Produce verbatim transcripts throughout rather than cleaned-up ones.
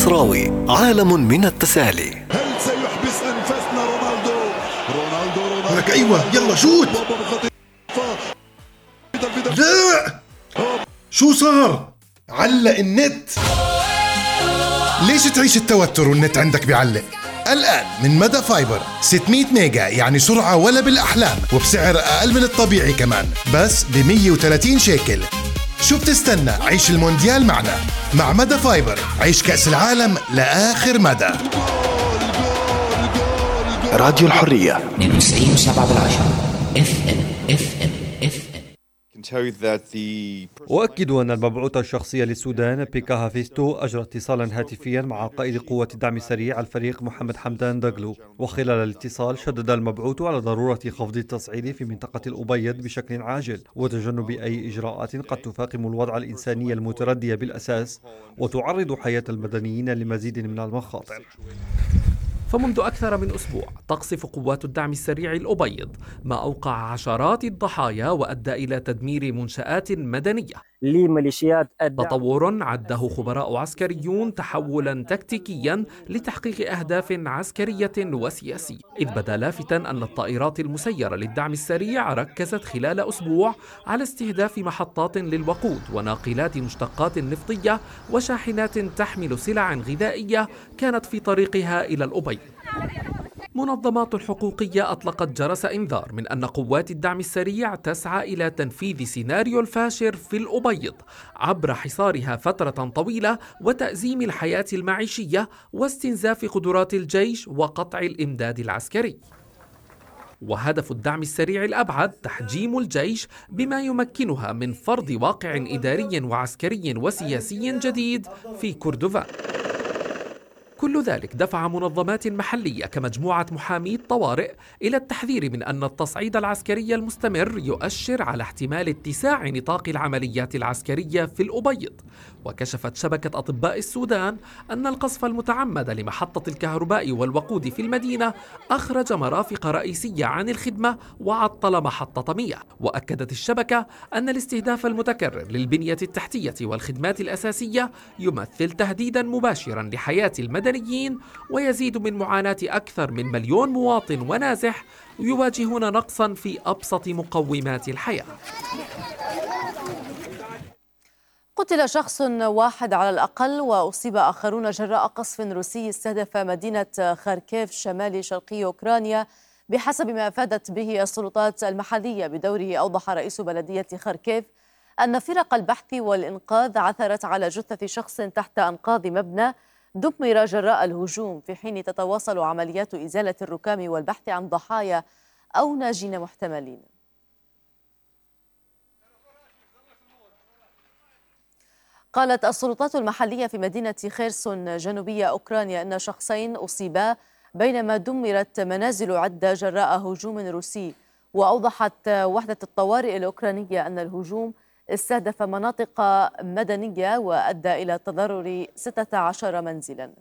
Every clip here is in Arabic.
النصراوي، عالم من التسالي. هل سيحبس أنفاسنا رونالدو؟ رونالدو رونالدو لك أيوة يلا شوت. لا شو صار؟ علق النت. ليش تعيش التوتر والنت عندك بيعلق؟ الآن من مدى فايبر ستمية ميجا، يعني سرعة ولا بالأحلام، وبسعر أقل من الطبيعي كمان، بس ب مية وثلاثين شيكل. شو بتستنى؟ عيش المونديال معنا. مع مدى فايبر عيش كأس العالم لآخر مدى. راديو الحرية اثنين وتسعين وسبعة بالعشرة اف ام اف ام اف ام. أؤكد أن المبعوث الشخصي للسودان بيكا هافيستو أجرى اتصالا هاتفيا مع قائد قوة الدعم السريع الفريق محمد حمدان داغلو، وخلال الاتصال شدد المبعوث على ضرورة خفض التصعيد في منطقة الأبيض بشكل عاجل، وتجنب أي إجراءات قد تفاقم الوضع الإنساني المتردي بالأساس وتعرض حياة المدنيين لمزيد من المخاطر. فمنذ أكثر من أسبوع تقصف قوات الدعم السريع الأبيض، ما أوقع عشرات الضحايا وأدى إلى تدمير منشآت مدنية لميليشيات الدعم. تطور عده خبراء عسكريون تحولا تكتيكيا لتحقيق أهداف عسكرية وسياسية، إذ بدا لافتاً أن الطائرات المسيرة للدعم السريع ركزت خلال أسبوع على استهداف محطات للوقود وناقلات مشتقات نفطية وشاحنات تحمل سلع غذائية كانت في طريقها إلى الأبيض. منظمات حقوقية أطلقت جرس إنذار من أن قوات الدعم السريع تسعى إلى تنفيذ سيناريو الفاشر في الأبيض عبر حصارها فترة طويلة وتأزيم الحياة المعيشية واستنزاف قدرات الجيش وقطع الإمداد العسكري. وهدف الدعم السريع الأبعد تحجيم الجيش بما يمكنها من فرض واقع إداري وعسكري وسياسي جديد في كردفان. كل ذلك دفع منظمات محلية كمجموعة محامي الطوارئ إلى التحذير من أن التصعيد العسكري المستمر يؤشر على احتمال اتساع نطاق العمليات العسكرية في الأبيض. وكشفت شبكة أطباء السودان أن القصف المتعمد لمحطة الكهرباء والوقود في المدينة أخرج مرافق رئيسية عن الخدمة وعطل محطة مياه. وأكدت الشبكة أن الاستهداف المتكرر للبنية التحتية والخدمات الأساسية يمثل تهديدا مباشرا لحياة المدنيين، ويزيد من معاناة أكثر من مليون مواطن ونازح يواجهون نقصا في أبسط مقومات الحياة. قتل شخص واحد على الأقل وأصيب آخرون جراء قصف روسي استهدف مدينة خاركيف شمال شرقي أوكرانيا بحسب ما أفادت به السلطات المحلية. بدوره أوضح رئيس بلدية خاركيف أن فرق البحث والإنقاذ عثرت على جثة شخص تحت أنقاض مبنى دمر جراء الهجوم، في حين تتواصل عمليات إزالة الركام والبحث عن ضحايا أو ناجين محتملين. قالت السلطات المحلية في مدينة خيرسون جنوبية أوكرانيا أن شخصين أصيبا بينما دمرت منازل عدة جراء هجوم روسي. وأوضحت وحدة الطوارئ الأوكرانية أن الهجوم استهدف مناطق مدنية وأدى إلى تضرر ستة عشر منزلا.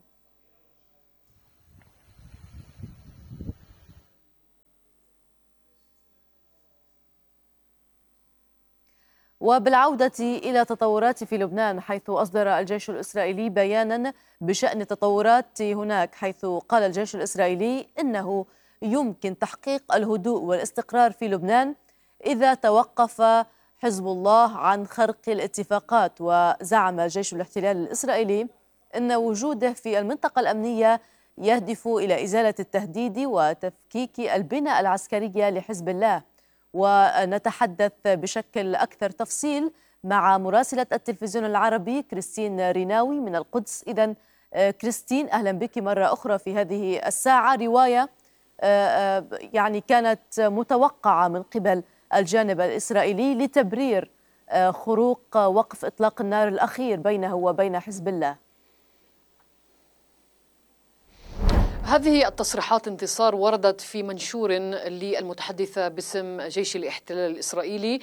وبالعودة إلى تطورات في لبنان، حيث أصدر الجيش الإسرائيلي بيانا بشأن التطورات هناك، حيث قال الجيش الإسرائيلي إنه يمكن تحقيق الهدوء والاستقرار في لبنان إذا توقف حزب الله عن خرق الاتفاقات. وزعم جيش الاحتلال الإسرائيلي أن وجوده في المنطقة الأمنية يهدف إلى إزالة التهديد وتفكيك البنى العسكرية لحزب الله. ونتحدث بشكل أكثر تفصيل مع مراسلة التلفزيون العربي كريستين ريناوي من القدس. إذن كريستين، أهلا بك مرة أخرى في هذه الساعة. رواية يعني كانت متوقعة من قبل الجانب الإسرائيلي لتبرير خروق وقف إطلاق النار الأخير بينه وبين حزب الله. هذه التصريحات انتصار وردت في منشور للمتحدثة باسم جيش الاحتلال الإسرائيلي،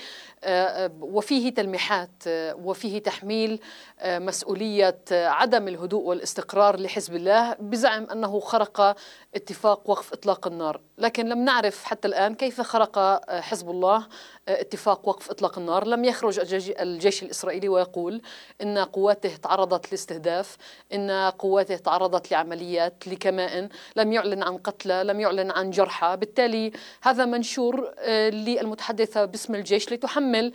وفيه تلميحات وفيه تحميل مسؤولية عدم الهدوء والاستقرار لحزب الله بزعم أنه خرق اتفاق وقف إطلاق النار. لكن لم نعرف حتى الآن كيف خرق حزب الله اتفاق وقف إطلاق النار. لم يخرج الجيش الإسرائيلي ويقول إن قواته تعرضت لاستهداف، إن قواته تعرضت لعمليات لكمائن، لم يعلن عن قتلى، لم يعلن عن جرحى. بالتالي هذا منشور للمتحدثة باسم الجيش لتحمل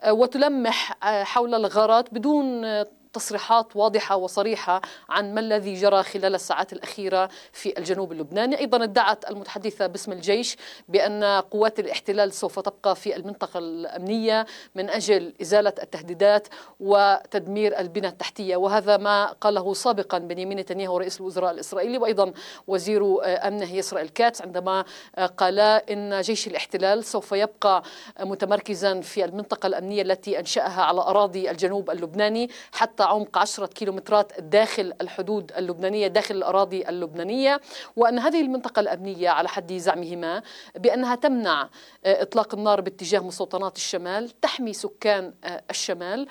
وتلمح حول الغارات بدون تصريحات واضحة وصريحة عن ما الذي جرى خلال الساعات الأخيرة في الجنوب اللبناني. أيضا ادعت المتحدثة باسم الجيش بأن قوات الاحتلال سوف تبقى في المنطقة الأمنية من أجل إزالة التهديدات وتدمير البنى التحتية، وهذا ما قاله سابقا بنيامين نتنياهو رئيس الوزراء الإسرائيلي وأيضا وزير أمنه يسرا الكاتس عندما قال إن جيش الاحتلال سوف يبقى متمركزا في المنطقة الأمنية التي أنشأها على أراضي الجنوب اللبناني حتى عمق عشرة كيلومترات داخل الحدود اللبنانية، داخل الأراضي اللبنانية، وأن هذه المنطقة الأمنية على حد زعمهما بأنها تمنع إطلاق النار باتجاه مستوطنات الشمال، تحمي سكان الشمال،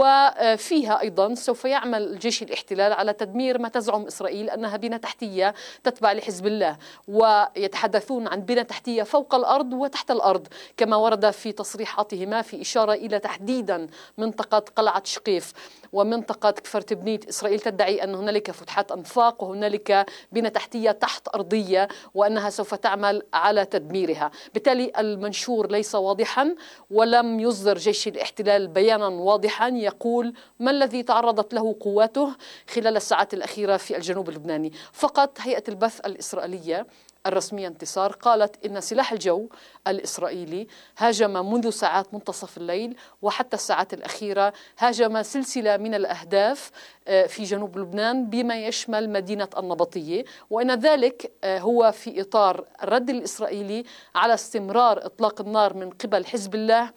وفيها أيضا سوف يعمل جيش الاحتلال على تدمير ما تزعم إسرائيل أنها بنى تحتية تتبع لحزب الله، ويتحدثون عن بنى تحتية فوق الأرض وتحت الأرض كما ورد في تصريحاتهما في إشارة إلى تحديدا منطقة قلعة شقيف ومنطقة كفر تبنيت. إسرائيل تدعي أن هنالك فتحات أنفاق وهنالك بنى تحتية تحت أرضية وأنها سوف تعمل على تدميرها. بالتالي المنشور ليس واضحا ولم يصدر جيش الاحتلال بيانا واضحا يقول ما الذي تعرضت له قواته خلال الساعات الأخيرة في الجنوب اللبناني. فقط هيئة البث الإسرائيلية الرسمية انتصار قالت إن سلاح الجو الإسرائيلي هاجم منذ ساعات منتصف الليل وحتى الساعات الأخيرة هاجم سلسلة من الأهداف في جنوب لبنان بما يشمل مدينة النبطية، وإن ذلك هو في إطار الرد الإسرائيلي على استمرار إطلاق النار من قبل حزب الله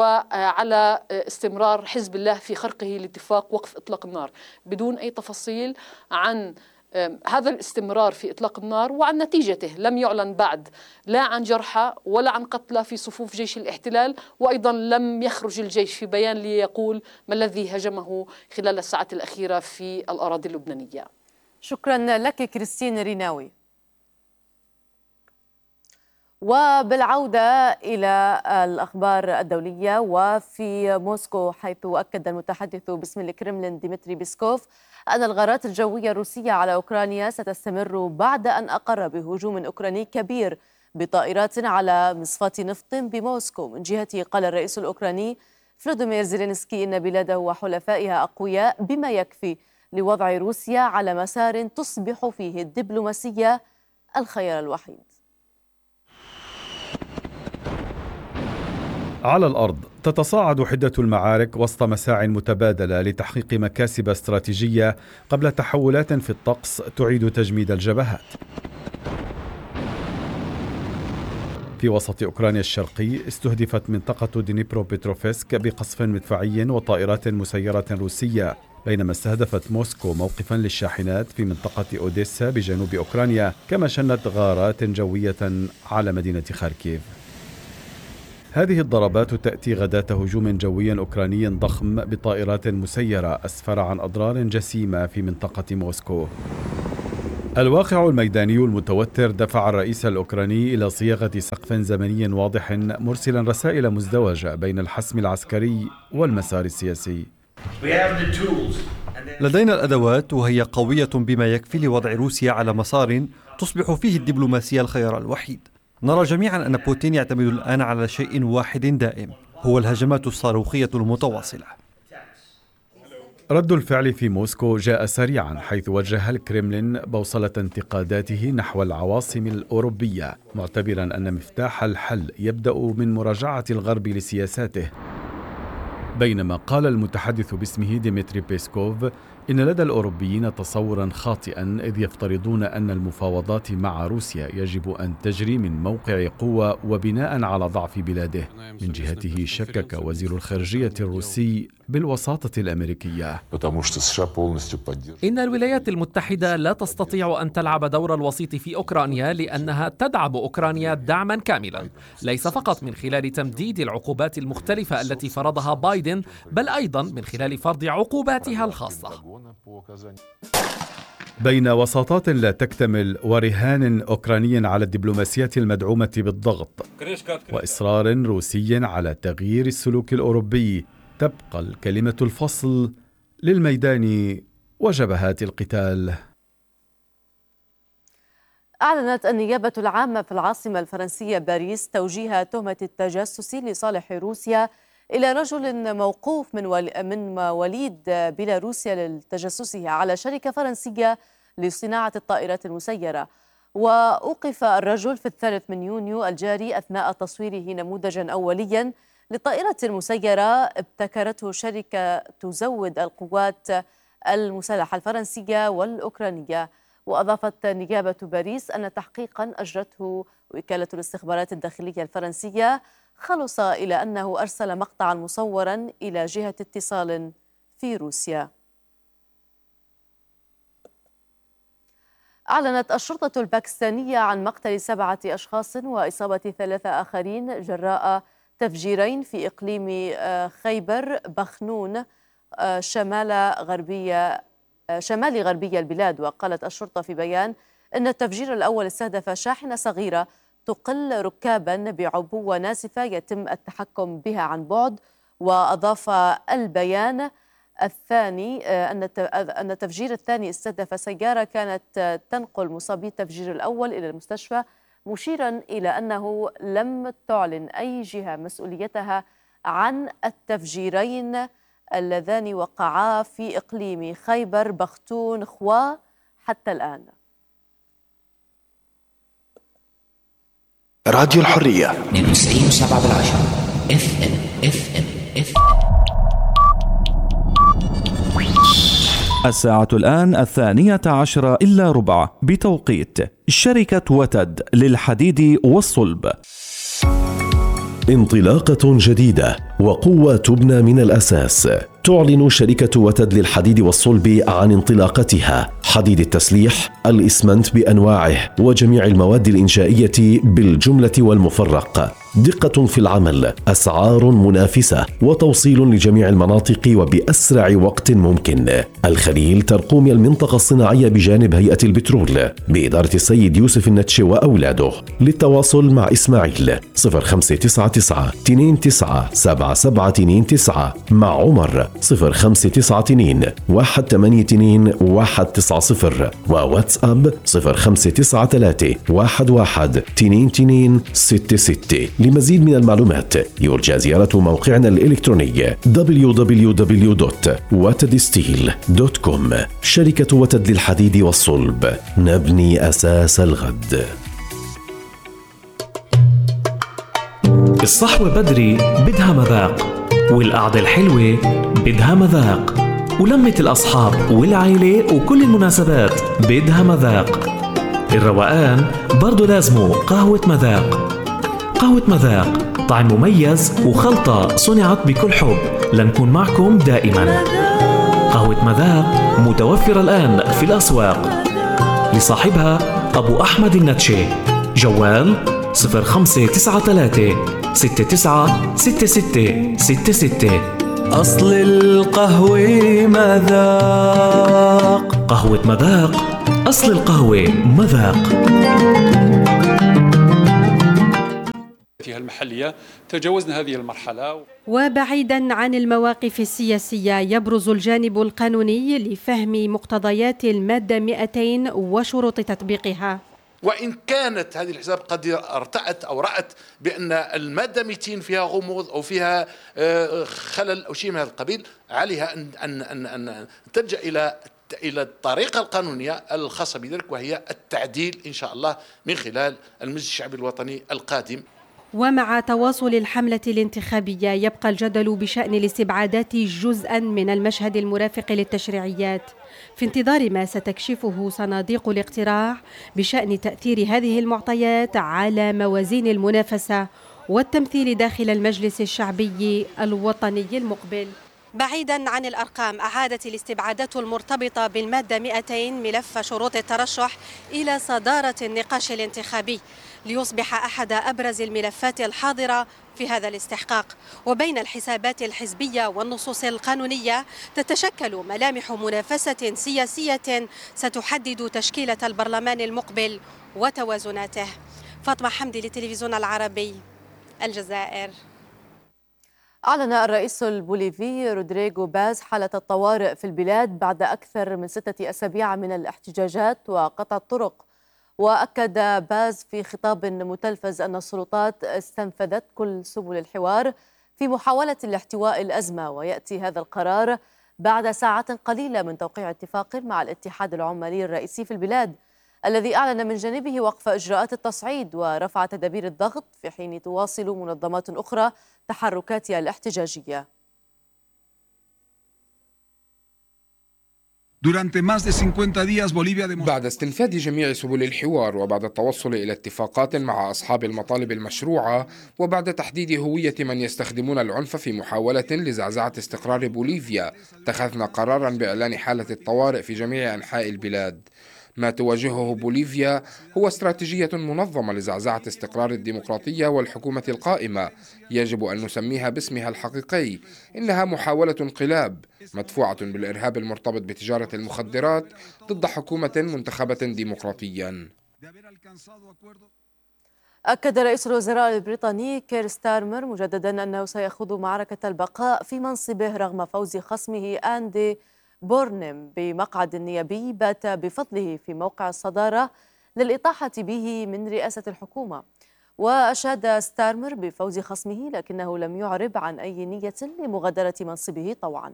وعلى استمرار حزب الله في خرقه لاتفاق وقف إطلاق النار، بدون أي تفاصيل عن هذا الاستمرار في إطلاق النار وعن نتيجته. لم يعلن بعد لا عن جرحى ولا عن قتلى في صفوف جيش الاحتلال، وأيضا لم يخرج الجيش في بيان ليقول ما الذي هجمه خلال الساعات الأخيرة في الأراضي اللبنانية. شكرا لك كريستين ريناوي. وبالعودة إلى الأخبار الدولية، وفي موسكو حيث أكد المتحدث باسم الكرملين ديمتري بيسكوف أن الغارات الجوية الروسية على أوكرانيا ستستمر بعد أن أقر بهجوم أوكراني كبير بطائرات على مصفاة نفط بموسكو. من جهته قال الرئيس الأوكراني فلوديمير زيلينسكي إن بلاده وحلفائها أقوياء بما يكفي لوضع روسيا على مسار تصبح فيه الدبلوماسية الخيار الوحيد. على الأرض تتصاعد حدة المعارك وسط مساع متبادلة لتحقيق مكاسب استراتيجية قبل تحولات في الطقس تعيد تجميد الجبهات. في وسط أوكرانيا الشرقي استهدفت منطقة دينيبرو بيتروفسك بقصف مدفعي وطائرات مسيرة روسية، بينما استهدفت موسكو موقفا للشاحنات في منطقة أوديسا بجنوب أوكرانيا، كما شنت غارات جوية على مدينة خاركيف. هذه الضربات تأتي غداة هجوم جوي أوكراني ضخم بطائرات مسيرة أسفر عن أضرار جسيمة في منطقة موسكو. الواقع الميداني المتوتر دفع الرئيس الأوكراني إلى صياغة سقف زمني واضح مرسلا رسائل مزدوجة بين الحسم العسكري والمسار السياسي. لدينا الأدوات وهي قوية بما يكفي لوضع روسيا على مسار تصبح فيه الدبلوماسية الخيار الوحيد. نرى جميعا أن بوتين يعتمد الآن على شيء واحد دائم، هو الهجمات الصاروخية المتواصلة. رد الفعل في موسكو جاء سريعا، حيث وجه الكرملين بوصلة انتقاداته نحو العواصم الأوروبية، معتبرا أن مفتاح الحل يبدأ من مراجعة الغرب لسياساته. بينما قال المتحدث باسمه ديمتري بيسكوف إن لدى الأوروبيين تصورا خاطئا إذ يفترضون أن المفاوضات مع روسيا يجب أن تجري من موقع قوة وبناء على ضعف بلاده. من جهته شكك وزير الخارجية الروسي بالوساطة الأمريكية. إن الولايات المتحدة لا تستطيع أن تلعب دور الوسيط في أوكرانيا لأنها تدعم أوكرانيا دعما كاملا، ليس فقط من خلال تمديد العقوبات المختلفة التي فرضها بايدن، بل أيضا من خلال فرض عقوباتها الخاصة. بين وساطات لا تكتمل ورهان أوكراني على الدبلوماسية المدعومة بالضغط وإصرار روسي على تغيير السلوك الأوروبي، تبقى الكلمة الفصل للميدان وجبهات القتال. أعلنت النيابة العامة في العاصمة الفرنسية باريس توجيه تهمة التجسس لصالح روسيا إلى رجل موقوف من من مواليد بيلاروسيا لتجسسه على شركة فرنسية لصناعة الطائرات المسيرة. وأوقف الرجل في الثالث من يونيو الجاري أثناء تصويره نموذجا أوليا لطائرة مسيرة ابتكرته شركة تزود القوات المسلحة الفرنسية والأوكرانية. وأضافت نيابة باريس أن تحقيقا أجرته وكالة الاستخبارات الداخلية الفرنسية خلص إلى أنه أرسل مقطعا مصورا إلى جهة اتصال في روسيا. أعلنت الشرطة الباكستانية عن مقتل سبعة أشخاص وإصابة ثلاثة آخرين جراء تفجيرين في إقليم خيبر بخنون شمال غربية شمال غربي البلاد. وقالت الشرطة في بيان أن التفجير الأول استهدف شاحنة صغيرة تقل ركابا بعبوة ناسفة يتم التحكم بها عن بعد. وأضاف البيان الثاني أن التفجير الثاني استهدف سيارة كانت تنقل مصابي التفجير الأول إلى المستشفى، مشيرا إلى أنه لم تعلن أي جهة مسؤوليتها عن التفجيرين اللذان وقعا في إقليم خيبر بختون خوا حتى الآن. راديو الحرية اثنين وتسعين فاصلة سبعة بالعشرة اف ام اف ام اف الساعة الآن الثانية عشرة إلا ربع بتوقيت شركة وتد للحديد والصلب. انطلاقة جديدة وقوة تبنى من الأساس. تعلن شركة وتد للحديد والصلب عن انطلاقتها حديد التسليح، الإسمنت بأنواعه وجميع المواد الإنشائية بالجملة والمفرق. دقة في العمل، أسعار منافسة، وتوصيل لجميع المناطق وبأسرع وقت ممكن. الخليل ترقوم المنطقة الصناعية بجانب هيئة البترول بإدارة السيد يوسف النتشي وأولاده. للتواصل مع إسماعيل صفر خمسة تسعة تسعة اثنين تسعة سبعة سبعة اثنين تسعة، مع عمر صفر خمسة تسعة اثنين واحد ثمانية اثنين واحد تسعة صفر، وواتساب صفر خمسة تسعة ثلاثة واحد واحد اثنين اثنين ستة ستة. لمزيد من المعلومات يرجى زيارة موقعنا الإلكتروني دبليو دبليو دبليو دوت وتد ستيل دوت كوم. شركة وتد للحديد والصلب، نبني أساس الغد. الصحوة بدري بدها مذاق، والقعدة الحلوة بدها مذاق، ولمة الأصحاب والعائلة وكل المناسبات بدها مذاق. الروقان برضو لازمه قهوة مذاق. قهوة مذاق طعم مميز وخلطة صنعت بكل حب لنكون معكم دائما. قهوة مذاق متوفرة الآن في الأسواق. لصاحبها أبو أحمد النتشي. جوال صفر خمسة تسعة ثلاثة ستة تسعة ستة ستة ستة ستة. أصل القهوة مذاق. قهوة مذاق، أصل القهوة مذاق. المحلية تجاوزنا هذه المرحلة. وبعيدا عن المواقف السياسية يبرز الجانب القانوني لفهم مقتضيات المادة مئتين وشروط تطبيقها. وإن كانت هذه الحساب قد ارتأت أو رأت بأن المادة مئتين فيها غموض أو فيها خلل أو شيء من هذا القبيل، عليها أن أن أن, أن تلجأ إلى إلى الطريقة القانونية الخاصة بذلك، وهي التعديل إن شاء الله من خلال المجلس الشعبي الوطني القادم. ومع تواصل الحملة الانتخابية يبقى الجدل بشأن الاستبعادات جزءا من المشهد المرافق للتشريعيات، في انتظار ما ستكشفه صناديق الاقتراع بشأن تأثير هذه المعطيات على موازين المنافسة والتمثيل داخل المجلس الشعبي الوطني المقبل. بعيدا عن الأرقام، أعادت الاستبعادات المرتبطة بالمادة مئتين ملف شروط الترشح إلى صدارة النقاش الانتخابي ليصبح أحد أبرز الملفات الحاضرة في هذا الاستحقاق. وبين الحسابات الحزبية والنصوص القانونية تتشكل ملامح منافسة سياسية ستحدد تشكيلة البرلمان المقبل وتوازناته. فاطمة حمدي للتلفزيون العربي، الجزائر. أعلن الرئيس البوليفي رودريغو باز حالة الطوارئ في البلاد بعد أكثر من ستة أسابيع من الاحتجاجات وقطع الطرق. وأكد باز في خطاب متلفز أن السلطات استنفذت كل سبل الحوار في محاولة لاحتواء الأزمة، ويأتي هذا القرار بعد ساعات قليلة من توقيع اتفاق مع الاتحاد العمالي الرئيسي في البلاد الذي أعلن من جانبه وقف إجراءات التصعيد ورفع تدابير الضغط، في حين تواصل منظمات أخرى تحركاتها الاحتجاجية. بعد استنفاذ جميع سبل الحوار وبعد التوصل إلى اتفاقات مع أصحاب المطالب المشروعة وبعد تحديد هوية من يستخدمون العنف في محاولة لزعزعة استقرار بوليفيا، اتخذنا قرارا بإعلان حالة الطوارئ في جميع أنحاء البلاد. ما تواجهه بوليفيا هو استراتيجية منظمة لزعزعة استقرار الديمقراطية والحكومة القائمة، يجب أن نسميها باسمها الحقيقي، إنها محاولة انقلاب مدفوعة بالإرهاب المرتبط بتجارة المخدرات ضد حكومة منتخبة ديمقراطيا. أكد رئيس الوزراء البريطاني كير ستارمر مجددا أنه سيخوض معركة البقاء في منصبه رغم فوز خصمه أندي بورنم بمقعد نيابي بات بفضله في موقع الصدارة للإطاحة به من رئاسة الحكومة. وأشاد ستارمر بفوز خصمه لكنه لم يعرب عن أي نية لمغادرة منصبه طوعا.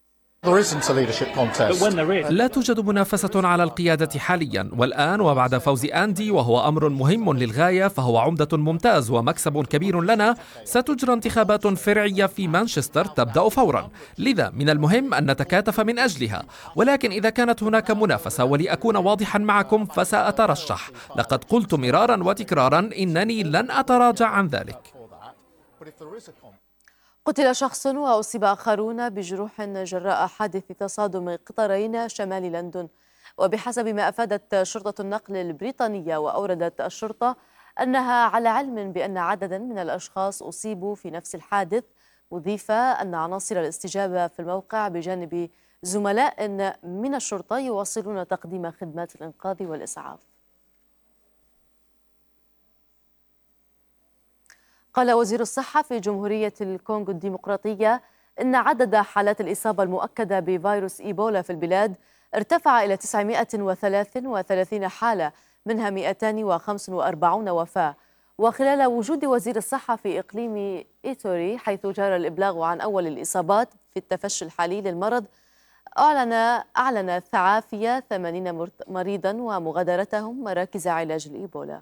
لا توجد منافسة على القيادة حاليا، والآن وبعد فوز أندي وهو أمر مهم للغاية فهو عمدة ممتاز ومكسب كبير لنا. ستجرى انتخابات فرعية في مانشستر تبدأ فورا، لذا من المهم أن نتكاتف من أجلها. ولكن إذا كانت هناك منافسة، ولأكون واضحا معكم، فسأترشح. لقد قلت مرارا وتكرارا إنني لن أتراجع عن ذلك. قتل شخص وأصيب آخرون بجروح جراء حادث تصادم قطارين شمال لندن. وبحسب ما أفادت شرطة النقل البريطانية وأوردت الشرطة أنها على علم بأن عددا من الأشخاص أصيبوا في نفس الحادث، مضيفة أن عناصر الاستجابة في الموقع بجانب زملاء من الشرطة يواصلون تقديم خدمات الإنقاذ والإسعاف. قال وزير الصحة في جمهورية الكونغو الديمقراطية إن عدد حالات الإصابة المؤكدة بفيروس إيبولا في البلاد ارتفع إلى تسعمائة وثلاثة وثلاثين حالة، منها مئتين وخمسة وأربعين وفاة. وخلال وجود وزير الصحة في إقليم إيتوري حيث جرى الإبلاغ عن أول الإصابات في التفشي الحالي للمرض، أعلن أعلن الثعافية ثمانين مريضا ومغادرتهم مراكز علاج الإيبولا.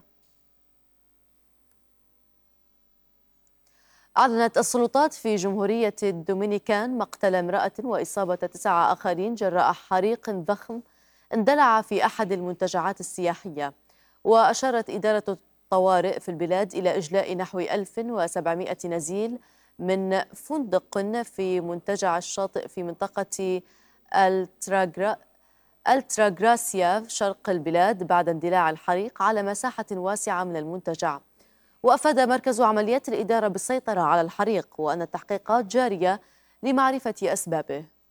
أعلنت السلطات في جمهورية الدومينيكان مقتل امرأة وإصابة تسعة آخرين جراء حريق ضخم اندلع في أحد المنتجعات السياحية. وأشارت إدارة الطوارئ في البلاد إلى إجلاء نحو ألف وسبعمائة نزيل من فندق في منتجع الشاطئ في منطقة التراغرا التراغراسيا شرق البلاد بعد اندلاع الحريق على مساحة واسعة من المنتجع. وأفاد مركز عمليات الإدارة بالسيطرة على الحريق وأن التحقيقات جارية لمعرفة أسبابه.